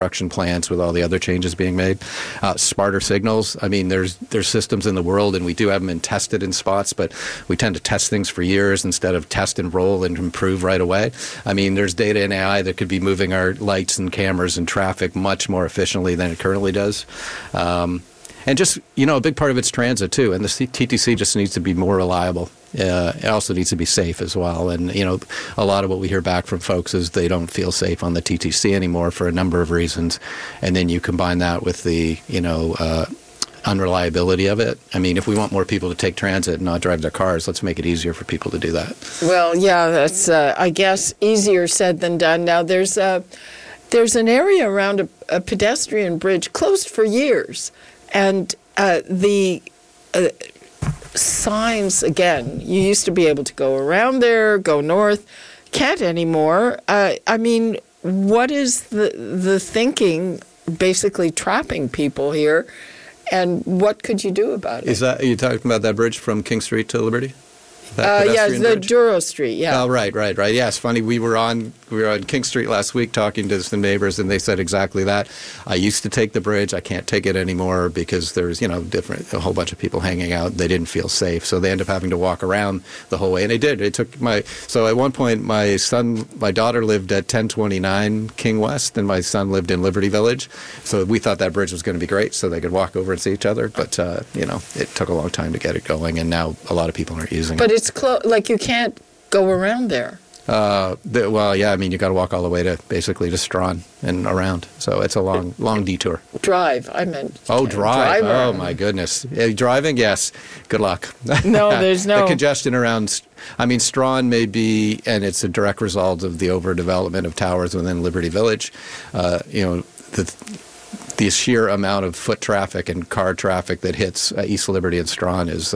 construction plans with all the other changes being made. Smarter signals. I mean, there's systems in the world, and we do have them tested in spots, but we tend to test things for years instead of test and roll and improve right away. I mean, there's data and AI that could be moving our lights and cameras and traffic much more efficiently than it currently does. And just, a big part of it's transit, too. And the TTC just needs to be more reliable. It also needs to be safe as well. And, a lot of what we hear back from folks is they don't feel safe on the TTC anymore for a number of reasons. And then you combine that with the, unreliability of it. I mean, if we want more people to take transit and not drive their cars, let's make it easier for people to do that. Well, yeah, that's, I guess, easier said than done. Now, there's an area around a pedestrian bridge closed for years. And the signs, again, you used to be able to go around there, go north, can't anymore. I mean, what is the thinking, basically trapping people here, and what could you do about it? Are you talking about that bridge from King Street to Liberty? Yes, the Duro Street, yeah. Oh, right. Yeah, it's funny. We were on King Street last week talking to some neighbors, and they said exactly that. I used to take the bridge. I can't take it anymore because there's, a whole bunch of people hanging out. They didn't feel safe, so they end up having to walk around the whole way. And they did. So at one point, my daughter lived at 1029 King West, and my son lived in Liberty Village. So we thought that bridge was going to be great, so they could walk over and see each other. But it took a long time to get it going, and now a lot of people aren't using it. But it's close. Like, you can't go around there. Well, yeah. I mean, you got to walk all the way to Strawn and around. So it's a long detour. Drive. I meant. Oh, drive. Oh my goodness. Driving. Yes. Good luck. No, there's no. The congestion around. I mean, Strawn may be, and it's a direct result of the overdevelopment of towers within Liberty Village. The sheer amount of foot traffic and car traffic that hits East Liberty and Strawn is,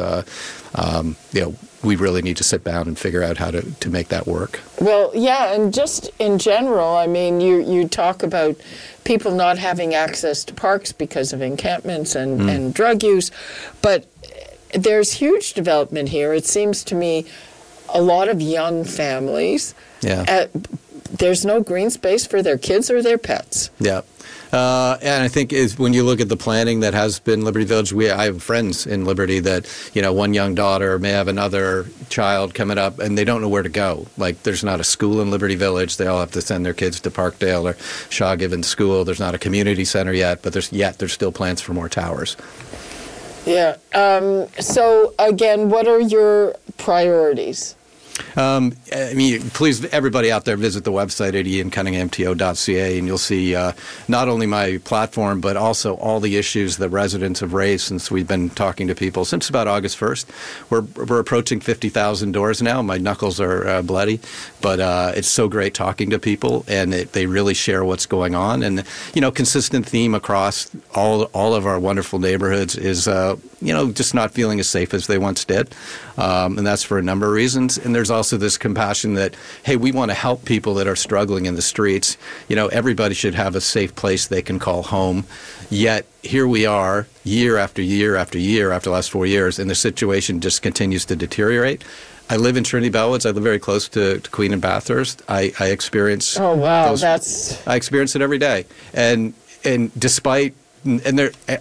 we really need to sit down and figure out how to make that work. Well, yeah, and just in general, I mean, you talk about people not having access to parks because of encampments and drug use, but there's huge development here. It seems to me a lot of young families, there's no green space for their kids or their pets. Yeah. And I think when you look at the planning that has been Liberty Village, I have friends in Liberty that, one young daughter may have another child coming up and they don't know where to go. Like, there's not a school in Liberty Village. They all have to send their kids to Parkdale or Shaw Given School. There's not a community center yet, but there's still plans for more towers. Yeah. So, again, what are your priorities? Please, everybody out there, visit the website at iancunningham.to.ca, and you'll see not only my platform, but also all the issues that residents have raised since we've been talking to people since about August 1st. We're approaching 50,000 doors now. My knuckles are bloody, but it's so great talking to people, and they really share what's going on. And, consistent theme across all of our wonderful neighborhoods is, just not feeling as safe as they once did. And that's for a number of reasons. And there's also this compassion that, hey, we want to help people that are struggling in the streets. Everybody should have a safe place they can call home. Yet here we are, year after year after year after the last 4 years, and the situation just continues to deteriorate. I live in Trinity Bellwoods. I live very close to Queen and Bathurst. I experience. Oh wow, I experience it every day, and despite. And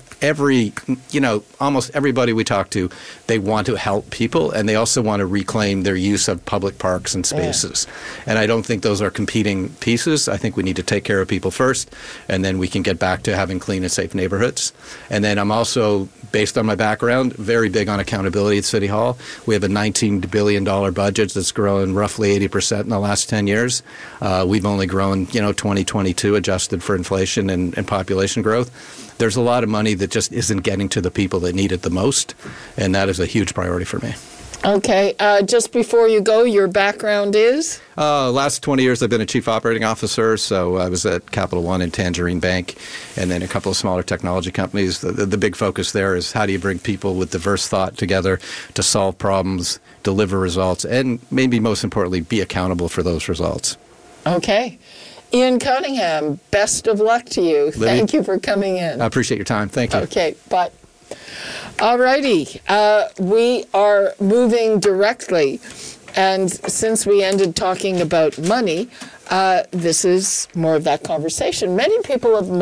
almost everybody we talk to, they want to help people, and they also want to reclaim their use of public parks and spaces. Yeah. And I don't think those are competing pieces. I think we need to take care of people first, and then we can get back to having clean and safe neighborhoods. And then I'm also, based on my background, very big on accountability at City Hall. We have a $19 billion budget that's grown roughly 80% in the last 10 years. We've only grown, 2022 adjusted for inflation and population growth. There's a lot of money that just isn't getting to the people that need it the most, and that is a huge priority for me. Okay. Just before you go, your background is? Last 20 years, I've been a chief operating officer, so I was at Capital One and Tangerine Bank, and then a couple of smaller technology companies. The big focus there is how do you bring people with diverse thought together to solve problems, deliver results, and maybe most importantly, be accountable for those results. Okay. Ian Cunningham, best of luck to you. Libby, thank you for coming in. I appreciate your time. Thank you. Okay, bye. All righty. We are moving directly And since we ended talking about money, this is more of that conversation. Many people have